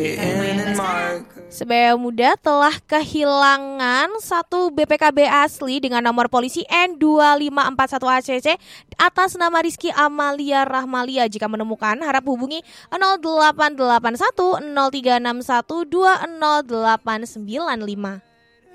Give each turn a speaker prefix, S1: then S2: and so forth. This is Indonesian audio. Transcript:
S1: Sebaya Muda telah kehilangan satu BPKB asli dengan nomor polisi N2541ACC atas nama Rizky Amalia Rahmalia. Jika menemukan, harap hubungi 0881 0361 20895.